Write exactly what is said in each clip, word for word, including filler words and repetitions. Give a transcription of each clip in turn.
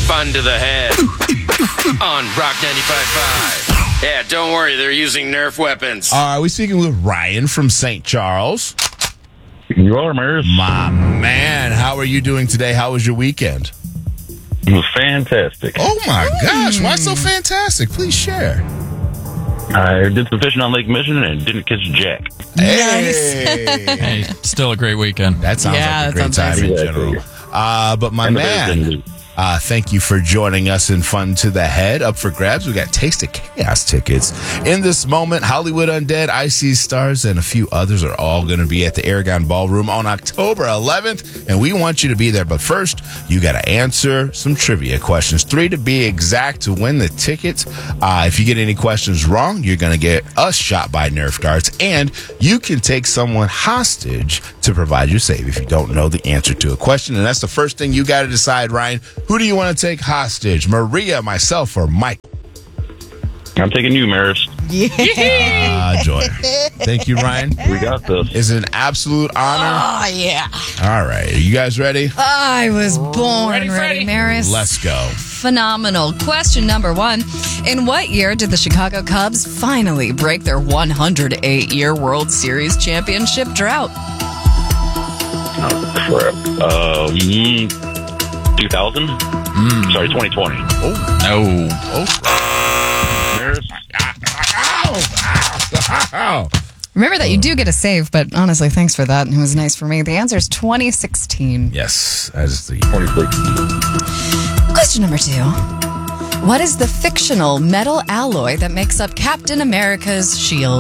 Fun to the head on Rock ninety-five point five. Yeah, don't worry, they're using Nerf weapons. Are we speaking with Ryan from Saint Charles? You are, Maris. My man, how are you doing today? How was your weekend? It was fantastic. Oh my gosh, why so fantastic? Please share. I did some fishing on Lake Michigan and didn't catch jack. Hey. Hey, still a great weekend. That sounds Yeah, like a that great sounds time in nice. general. Uh, but my And the Bears didn't man, lose. uh, thank you for joining us in Fun to the Head. Up for grabs, we got Taste of Chaos tickets. In this moment, Hollywood Undead, Icy Stars, and a few others are all going to be at the Aragon Ballroom on October eleventh, and we want you to be there. But first, you got to answer some trivia questions, three to be exact, to win the tickets. Uh, if you get any questions wrong, you're going to get us shot by Nerf darts, and you can take someone hostage to provide your save if you don't know the answer to a question. And that's the first thing you got to decide, Ryan. Who do you want to take hostage, Maria, myself, or Mike? I'm taking you, Maris. Ah, joy. Thank you, Ryan. We got this. It's an absolute honor. Oh, yeah. All right. Are you guys ready? I was born ready, ready Maris. Let's go. Phenomenal. Question number one. In what year did the Chicago Cubs finally break their one hundred eight year World Series championship drought? Oh, crap. Um, two thousand? Mm. Sorry, twenty twenty. Oh, No. oh. Maris? Ow. Remember that you do get a save, but honestly, thanks for that. It was nice for me. The answer is twenty sixteen. Yes, as the twenty-six. Question number two. What is the fictional metal alloy that makes up Captain America's shield?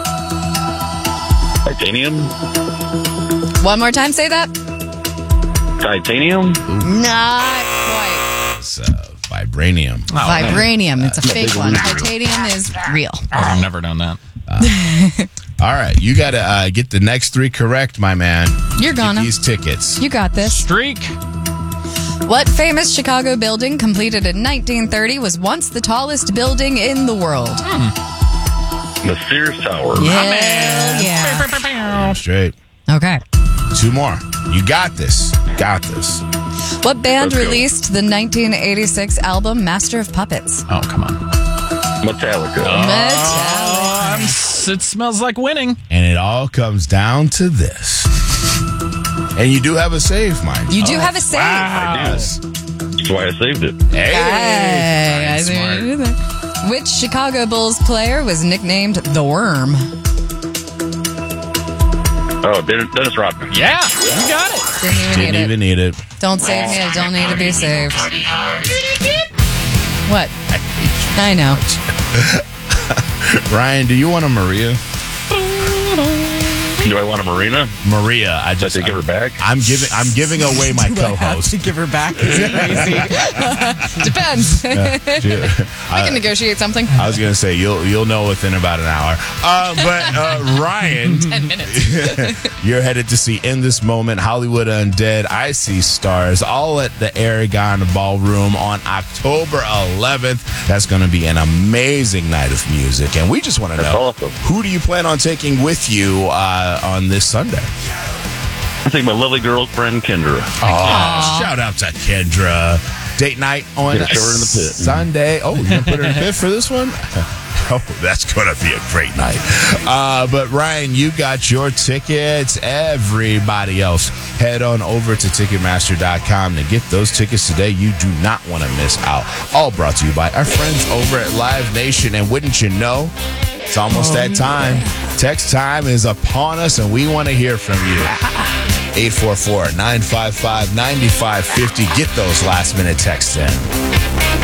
Titanium? One more time, say that. Titanium? Not quite. it's, uh, vibranium. Oh, man. Vibranium. It's a fake one. Titanium is real. I've never done that. All right, you got to uh, get the next three correct, my man. You're Get gonna. these tickets. You got this. Streak. What famous Chicago building completed in nineteen thirty was once the tallest building in the world? The Sears Tower. Yeah. Yeah. Straight. Okay. Two more. You got this. Got this. What band Let's go. released the nineteen eighty-six album Master of Puppets? Oh, come on. Metallica. Metallica. Oh, I'm, s- it smells like winning. And it all comes down to this. And you do have a save, mind You do have a save. Yes. That's why I saved it. Hey. Hey, I see what you did there. Which Chicago Bulls player was nicknamed the Worm? Oh, Dennis, Dennis Rodman. Yeah, you got it. Didn't even Didn't need even it. need it. Don't save me. I don't need to be saved. What? I know. Ryan, do you want a Maria? Do I want a Marina? Maria, I Did just they give her back? I'm giving I'm giving away my co-host. give her back. Depends. I can negotiate something. I was gonna say you'll you'll know within about an hour. Uh, but uh, Ryan, Ten minutes. you're headed to see In This Moment, Hollywood Undead, Icy Stars, all at the Aragon Ballroom on October eleventh. That's going to be an amazing night of music, and we just want to That's know awesome. who do you plan on taking with you uh, on this Sunday? I think my lovely girlfriend, Kendra. Oh, shout out to Kendra. Date night on Get a shower in the pit. Sunday. Oh, you're going to put her in the pit for this one? Oh, that's going to be a great night. Uh, but, Ryan, you got your tickets. Everybody else, head on over to Ticketmaster dot com to get those tickets today. You do not want to miss out. All brought to you by our friends over at Live Nation. And wouldn't you know, it's almost that time. Text time is upon us, and we want to hear from you. eight four four, nine five five, nine five five zero. Get those last-minute texts in.